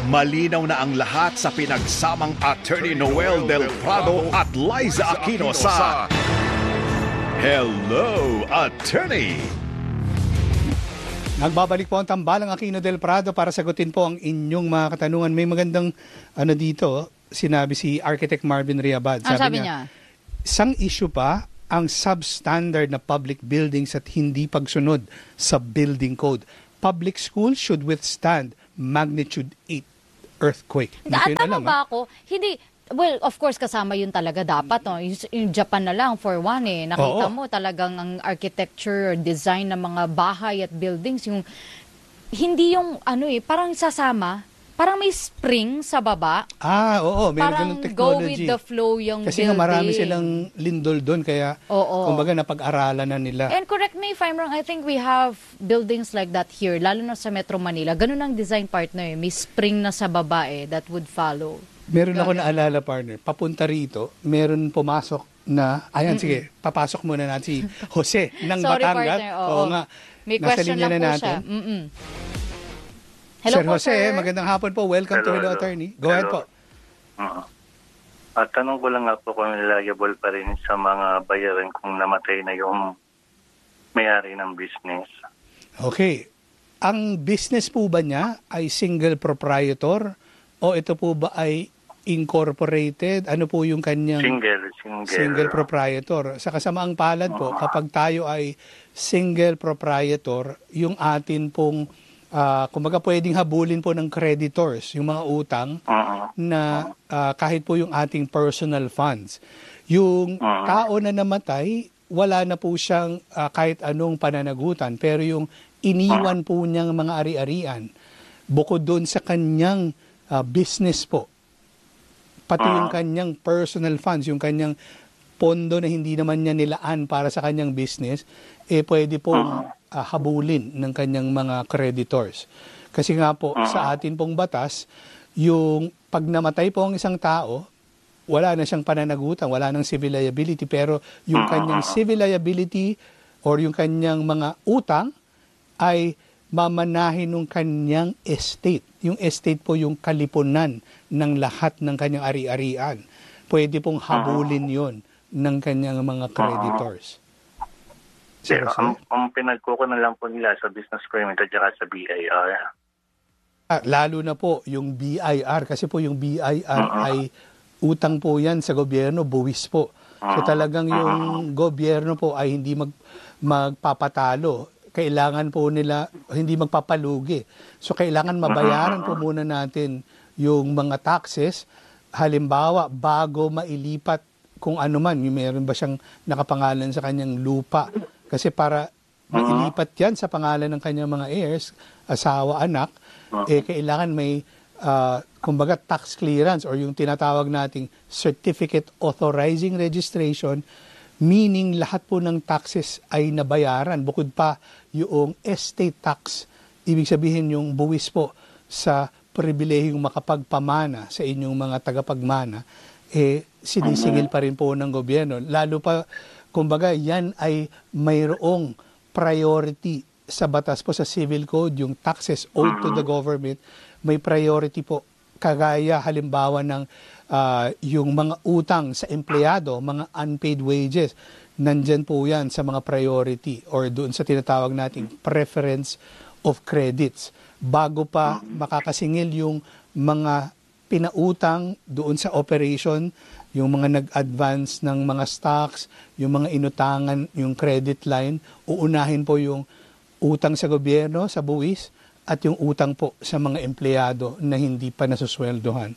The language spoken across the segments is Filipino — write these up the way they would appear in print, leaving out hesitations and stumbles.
Malinaw na ang lahat sa pinagsamang Attorney Noel Del Prado at Liza Aquino sa Hello, Attorney! Nagbabalik po ang tambalang Aquino Del Prado para sagutin po ang inyong mga katanungan. May magandang dito, sinabi si Architect Marvin Riabad. Sabi niya, isang issue pa ang substandard na public buildings at hindi pagsunod sa building code. Public schools should withstand magnitude 8 earthquake. tama ba ako? Hindi, well, of course, kasama yun talaga dapat. No? Yung Japan na lang, for one, nakita mo talagang ang architecture, design ng mga bahay at buildings, yung hindi yung, parang sasama, parang may spring sa baba. Oo, may parang technology. Go with the flow yung kasi building. Kasi marami silang lindol doon, kaya kumbaga napag-aralan na nila. And correct me if I'm wrong, I think we have buildings like that here, lalo na sa Metro Manila. Ganun ang design partner, may spring na sa baba that would follow. Meron ako naalala, partner, papunta rito, meron pumasok na, sige, papasok muna natin si Jose ng Sorry, Batangas. Partner, oo nga. May question lang po siya. Hello Sir po, Jose, sir. magandang hapon po. Welcome to Hello Attorney. Go ahead po. At tanong ko lang nga po kung liable pa rin sa mga bayaran kung namatay na yung may-ari ng business. Okay. Ang business po ba niya ay single proprietor o ito po ba ay incorporated? Ano po yung kanyang single proprietor? Sa kasamaang palad po, kapag tayo ay single proprietor, yung atin pong kumbaga pwedeng habulin po ng creditors, yung mga utang na kahit po yung ating personal funds. Yung tao na namatay, wala na po siyang kahit anong pananagutan. Pero yung iniwan po niyang mga ari-arian, bukod doon sa kanyang business po, pati yung kanyang personal funds, yung kanyang pondo na hindi naman niya nilaan para sa kanyang business, pwede pong habulin ng kanyang mga creditors. Kasi nga po, sa atin pong batas, yung pag namatay po ang isang tao, wala na siyang pananagutan, wala nang civil liability, pero yung kanyang civil liability or yung kanyang mga utang ay mamanahin ng kanyang estate. Yung estate po yung kalipunan ng lahat ng kanyang ari-arian. Pwede pong habulin yon ng kanyang mga creditors. Ang pinagkukunan lang po nila sa business permit at saka sa BIR. Lalo na po yung BIR, kasi po yung BIR ay utang po yan sa gobyerno, buwis po. So talagang yung gobyerno po ay hindi magpapatalo. Kailangan po nila hindi magpapalugi. So kailangan mabayaran po muna natin yung mga taxes. Halimbawa, bago mailipat kung ano man, yung meron ba siyang nakapangalan sa kanyang lupa. Kasi para mailipat yan sa pangalan ng kanyang mga heirs, asawa, anak, kailangan may, kumbaga, tax clearance or yung tinatawag nating certificate authorizing registration, meaning lahat po ng taxes ay nabayaran. Bukod pa yung estate tax, ibig sabihin yung buwis po sa pribilehiyong makapagpamana sa inyong mga tagapagmana, sinisingil pa rin po ng gobyerno. Lalo pa, kumbaga, yan ay mayroong priority sa batas po sa civil code, yung taxes owed to the government, may priority po. Kagaya halimbawa ng yung mga utang sa empleyado, mga unpaid wages, nandyan po yan sa mga priority or doon sa tinatawag nating preference of credits. Bago pa makakasingil yung mga pinautang doon sa operation, yung mga nag-advance ng mga stocks, yung mga inutangan, yung credit line, uunahin po yung utang sa gobyerno, sa buwis, at yung utang po sa mga empleyado na hindi pa nasusweldohan.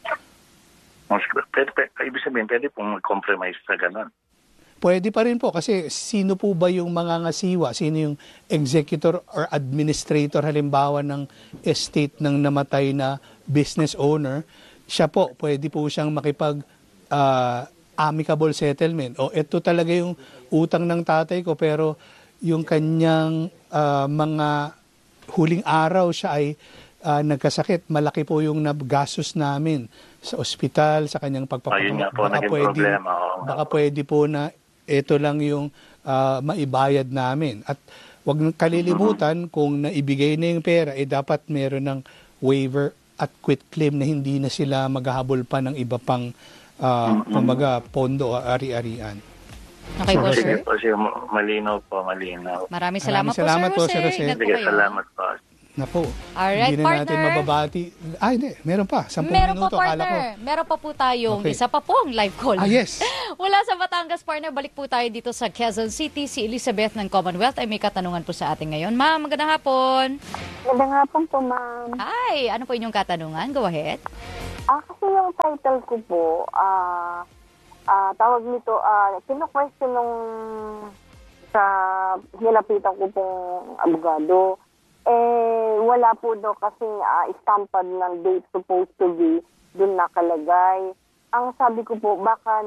Ibig sabihin, pwede pong mag-compromise sa ganun. Pwede pa rin po kasi sino po ba yung mga ngasiwa? Sino yung executor or administrator halimbawa ng estate ng namatay na business owner? Siya po, pwede po siyang makipag amicable settlement. O ito talaga yung utang ng tatay ko pero yung kanyang mga huling araw siya ay nagkasakit. Malaki po yung gastos namin sa ospital, sa kanyang pagpapagamot. Baka pwede po na ito lang yung maibayad namin. At wag kalilimutan kung naibigay na yung pera, dapat meron ng waiver at quit claim na hindi na sila maghahabol pa ng iba pang kumbaga pondo o ari-arian. Okay po, Sige sir. po, sige, malinaw po, malinaw. Maraming salamat, Maraming salamat po, po, Sir Sir Jose. Jose. Ingat po Sige, kayo. salamat po. Napo, Alright, hindi na natin partner. mababati. Hindi, meron pa. 10 Meron minuto, pa, akala ko. partner. Meron pa po tayong Okay. isa pa pong live call. Yes. Wala sa Batangas, partner. Balik po tayo dito sa Quezon City. Si Elizabeth ng Commonwealth ay may katanungan po sa atin ngayon. Ma'am, magandang hapon. Magandang hapon po, ma'am. Hi, ano po inyong katanungan? Go ahead. Kasi yung title ko po, tawag nito, kino-question nung sa nilapitan ko pong abogado. Wala po daw kasi stampad ng date supposed to be dun nakalagay. Ang sabi ko po, baka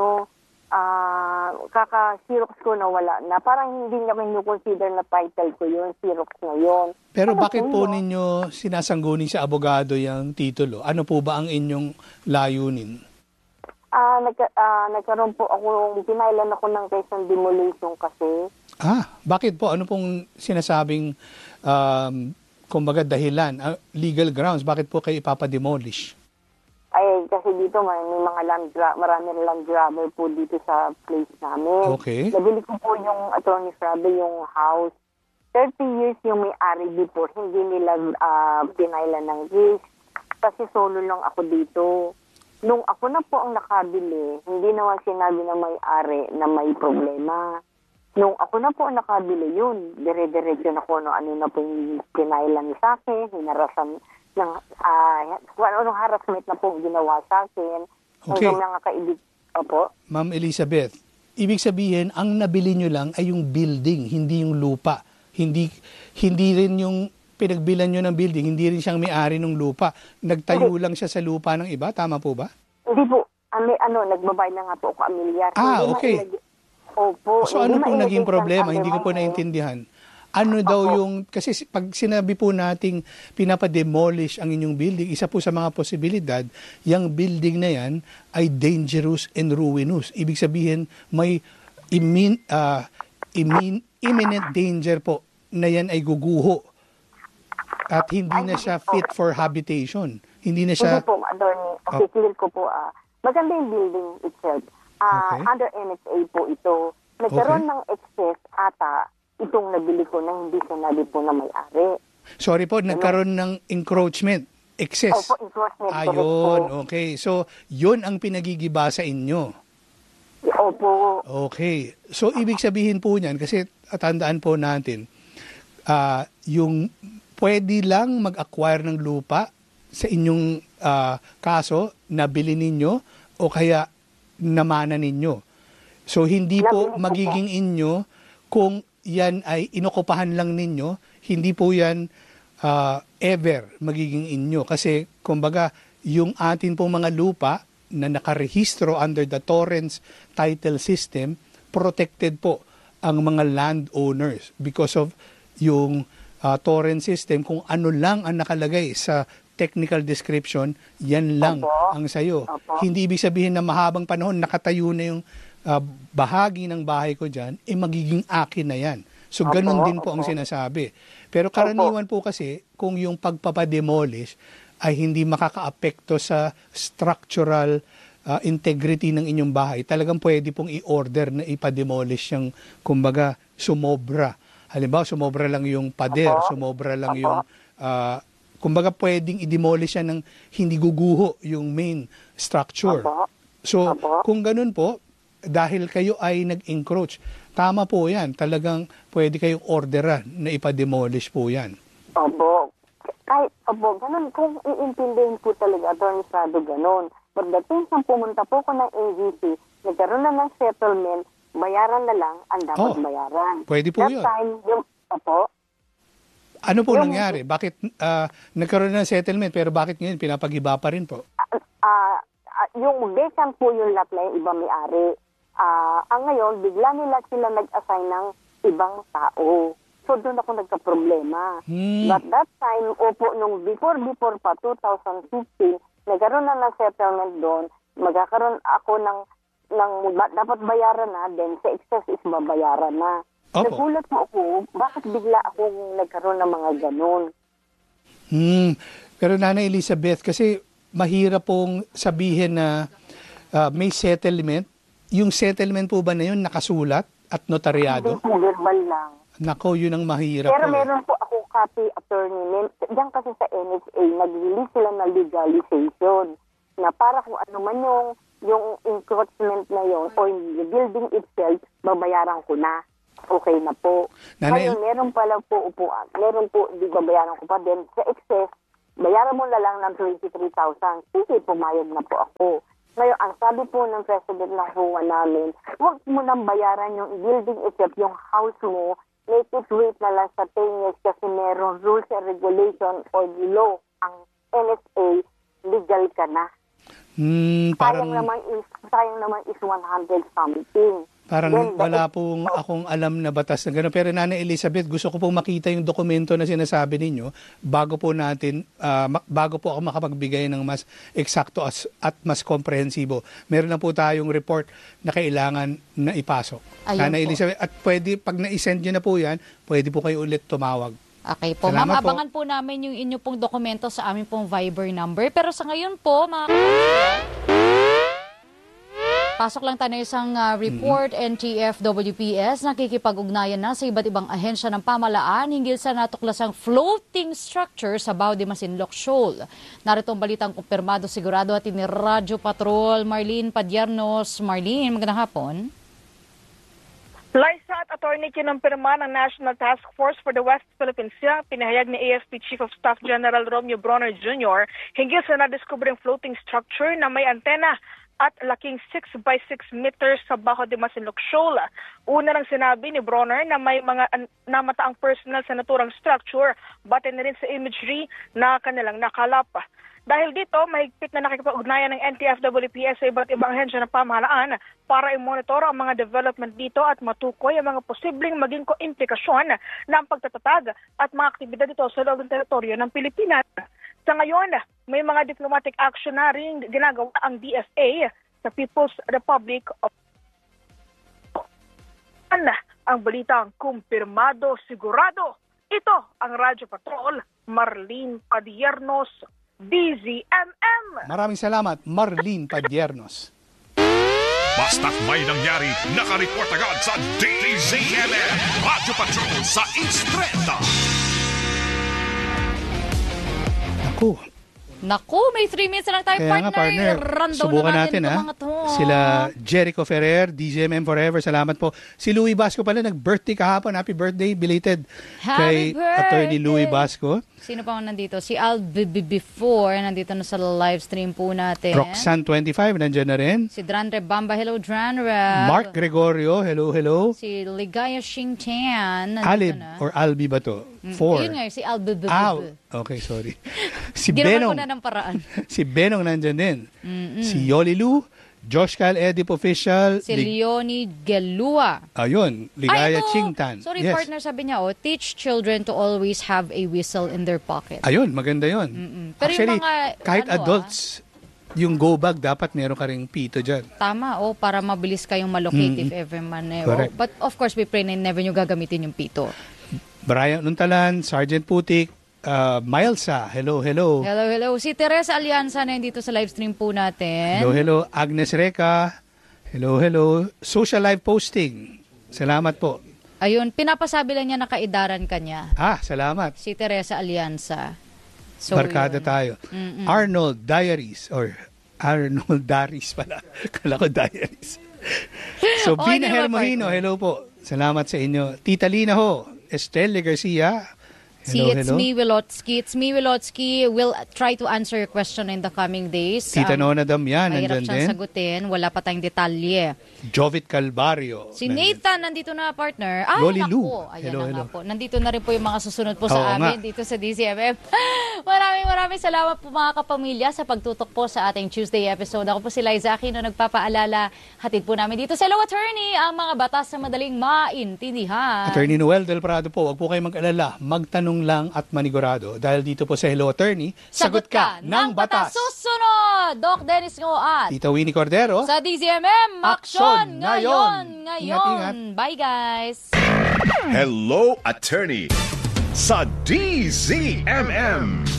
kaka-Xerox ko na wala na. Parang hindi niya consider na title ko yun, Xerox na yun. Pero Ano bakit po yun? ninyo sinasangguni sa abogado yung titulo? Ano po ba ang inyong layunin? Nagkaroon po ako, pinailan ako ng case ng demolition kasi. Bakit po? Ano pong sinasabing kumbaga dahilan, legal grounds, bakit po kayo ipapademolish? Kasi dito may mga maraming land grabber po dito sa place namin. Okay. Nabili ko po yung Attorney Frabe, yung house. 30 years yung may-ari before, hindi nila pinailan ng case. Kasi solo lang ako dito. Nung ako na po ang nakabili, hindi naman sinabi ng may-ari na may problema. Nung ako na po ang nakabili yun, dire-diretso na ko ano na po yung pinailan sa akin, hinarasan ng anong harassment na po ginawa sa akin. Okay. Hanggang mga kaibig. Opo. Ma'am Elizabeth, ibig sabihin, ang nabili nyo lang ay yung building, hindi yung lupa. Hindi rin yung pinagbilan nyo ng building, hindi rin siyang may-ari ng lupa. Nagtayo lang siya sa lupa ng iba, tama po ba? Hindi po. Nagbabayad na nga po ako amilyar. Okay. Opo. So ano pong mailagay naging sa problema? under Hindi ko po my name. naintindihan. Ano daw yung, kasi pag sinabi po nating pinapademolish ang inyong building, isa po sa mga posibilidad, yung building na yan ay dangerous and ruinous. Ibig sabihin, may imminent danger po na yan ay guguho at hindi na siya fit for habitation. Hindi na siya... Hindi po, Attorney. Okay, clear ko po. Maganda yung building itself. Okay. Under NSA po ito. Nagkaroon ng excess ata itong nabili ko na hindi sinabi po na may-ari. Sorry po, nagkaroon ng encroachment, excess. Opo, enforcement. Ayun, po. okay. So, yun ang pinagigiba sa inyo. Opo. Okay. So, ibig sabihin po niyan, kasi tandaan po natin, yung pwede lang mag-acquire ng lupa sa inyong kaso, nabili ninyo o kaya namana ninyo. So, hindi po magiging inyo kung yan ay inokupahan lang ninyo, hindi po yan ever magiging inyo. Kasi, kumbaga, yung atin pong mga lupa na nakarehistro under the Torrens title system, protected po ang mga landowners because of yung Torrens system. Kung ano lang ang nakalagay sa technical description, yan lang ang sayo. Hindi ibig sabihin na mahabang panahon nakatayo na yung bahagi ng bahay ko dyan, magiging akin na yan. So, ganun din po ang sinasabi. Pero karaniwan po kasi, kung yung pagpapademolish ay hindi makakaapekto sa structural integrity ng inyong bahay, talagang pwede pong i-order na ipademolish yung, kumbaga, sumobra. Halimbawa, sumobra lang yung pader, sumobra lang yung, kumbaga, pwedeng i-demolish yan ng hindi guguho yung main structure. So, kung ganun po, dahil kayo ay nag-encroach, tama po yan. Talagang pwede kayong orderan na ipa-demolish po yan. Opo. Ganun. Kung iintindihin po talaga, Attorney Sado, ganun. But the thing na pumunta po ko ng AGC, nagkaroon na ng settlement, bayaran na lang ang dapat bayaran. Pwede po That yun. time, Ano po nangyari? Bakit nagkaroon ng settlement pero bakit ngayon pinapagiba pa rin po? Yung vacant po yung lot na yung iba may-ari. Ang ngayon, bigla nila sila nag-assign ng ibang tao. So, doon ako nagka-problema. But that time, nung before pa, 2015, nagkaroon na ng settlement doon, magkakaroon ako ng dapat bayaran na, then sa excess is babayaran na. Opo. Nagulat po ako, bakit bigla akong nagkaroon ng mga ganun? Pero Nanay Elizabeth, kasi mahirap pong sabihin na may settlement. Yung settlement po ba na yun nakasulat at notaryado? Hindi po, verbal lang. Nako, yun ang mahirap. Pero po, meron po ako copy, attorney. Diyan kasi sa NHA, nag-release sila ng legalization na para kung ano man yung encroachment na yon o yung building itself, babayaran ko na. Okay na po. Ngayon, meron pala po upuan. Meron po, di babayaran ko pa din. Sa excess, bayaran mo na lang ng 23,000. Sige, pumayag na po ako. Ngayon, ang sabi po ng president ng HOA namin, huwag mo nang bayaran yung building itself, yung house mo, make it wait na lang sa 10 years kasi meron rules and regulation or law. Ang NSA, legal ka na. Parang, sayang naman is 100 something. Parang wala pong akong alam na batas na gano'n. Pero Nanay Elizabeth, gusto ko pong makita yung dokumento na sinasabi ninyo bago po ako makapagbigay ng mas eksakto at mas komprehensibo. Meron na po tayong report na kailangan na ipasok. Nanay Elizabeth, at pwede, pag na-send nyo na po yan, pwede po kayo ulit tumawag. Okay po. Salamat Ma'am, abangan po namin yung inyo pong dokumento sa aming pong Viber number. Pero sa ngayon po, pasok lang tayo isang report, NTF-WPS, nakikipag-ugnayan na sa iba't ibang ahensya ng pamalaan hinggil sa natuklasang floating structure sa Bao de Masinloc Shoal. Narito ang balitang kumpirmado sigurado at ni Radyo Patrol, Marlene Padiernos. Marlene, magandang hapon. Liza at Attorney kinumpirma ng National Task Force for the West Philippine Sea, pinahayag ni AFP Chief of Staff General Romeo Bronner Jr. hinggil sa nadiskubreng floating structure na may antena at laking 6 by 6 meters sa Bajo de Masinloc Shoal. Una nang sinabi ni Bronner na may mga namataang personnel sa naturang structure, bate na rin sa imagery na kanilang nakalap. Dahil dito, mahigpit na nakikipag-ugnayan ng NTF-WPS sa iba't ibang ahensya ng pamahalaan para i-monitor ang mga development dito at matukoy ang mga posibleng maging implikasyon ng pagtatatag at mga aktibidad dito sa loob ng teritoryo ng Pilipinas. Sa ngayon, may mga diplomatic action na rin ginagawa ang DFA sa People's Republic of ang balitang kumpirmado sigurado. Ito ang Radyo Patrol, Marlene Padiernos, DZMM. Maraming salamat, Marlene Padiernos. Basta't may nangyari, nakareport agad sa DZMM. Radyo Patrol sa Instreta. Naku, may 3 minutes na lang tayo, Kaya partner. Subukan natin ha. Sila Jericho Ferrer, DZMM Forever, salamat po. Si Louie Basco pala, nag-birthday kahapon. Happy birthday, belated. Happy kay Attorney Louie Basco. Sino pa nandito? Si Before, nandito na sa live stream po natin. Roxanne 25, nandiyan na rin. Si Dranre Bamba, hello Dranre. Mark Gregorio, hello. Si Ligaya Xingtian. Alib or Albi ba to? 4. Yun nga, si Albi. Okay, sorry. Si Ginawa Benong. ko na ng paraan. Si Benong nandiyan din. Si Yoli Lu, Josh Cal Edip Official. Si Leonie Gelua. Ayun, Ligaya Chingtan. Sorry, yes. Partner, sabi niya, teach children to always have a whistle in their pocket. Ayun, maganda yun. Pero actually, yung mga, kahit adults, yung go bag, dapat meron ka ring pito dyan. Tama, para mabilis kayong malocate if ever man. But of course, we pray na never nyo gagamitin yung pito. Brian Nuntalan, Sergeant Putik, Milesa, hello. Hello. Si Teresa Alianza na dito sa live stream po natin. Hello. Agnes Reca, hello. Social live posting, salamat po. Ayun, pinapasabi lang niya na kaidaran ka niya. Salamat. Si Teresa Alianza. So, barkada tayo. Arnold Diaries, or Arnold Daris pala. Kala ko Diaries. So, Bina Hermohino, hello po. Salamat sa inyo. Tita Lina ho, Estelle Garcia, hello. It's me, Wilotsky. We'll try to answer your question in the coming days. Tita Nona Damian, mahirap nandyan siyang din. sagutin. Wala pa tayong detalye. Jovit Calvario. Si Nathan, nandito na, partner. Loli Lu. Ayan Hello. na nga po. Nandito na rin po yung mga susunod po sa amin dito sa DZMM. Maraming salamat po mga kapamilya sa pagtutok po sa ating Tuesday episode. Ako po si Liza Aquino, nagpapaalala. Hatid po namin dito sa Hello Attorney ang mga batas na madaling maintindihan. Attorney Noel Del Prado po, wag po kayong mag-alala. Magtanong lang at manigurado. Dahil dito po sa Hello Attorney, sagot ka ng batas. Susunod, Doc Dennis Ngoat. Tita Winnie Cordero. Sa DZMM, aksyon ngayon. Ingat. Bye guys. Hello Attorney sa DZMM.